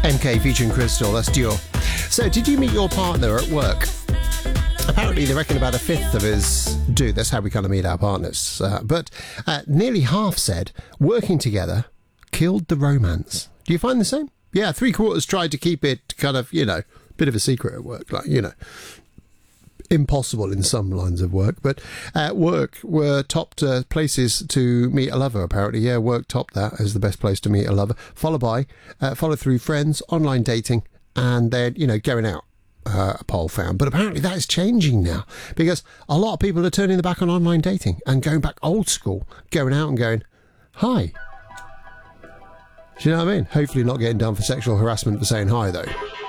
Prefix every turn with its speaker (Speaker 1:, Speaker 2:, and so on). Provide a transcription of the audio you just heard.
Speaker 1: MK featuring Crystal, that's Dior. So, did you meet your partner at work? Apparently, they reckon about a fifth of us do. That's how we kind of meet our partners. But nearly half said working together killed the romance. Do you find the same? Yeah, 3/4 tried to keep it kind of, bit of a secret at work, impossible in some lines of work. But work were topped places to meet a lover, apparently. Yeah, work topped that as the best place to meet a lover. Followed through friends, online dating, and then, going out. A poll found. But apparently that is changing now, because a lot of people are turning their back on online dating and going back old school, going out and going, hi. Do you know what I mean? Hopefully not getting done for sexual harassment for saying hi, though.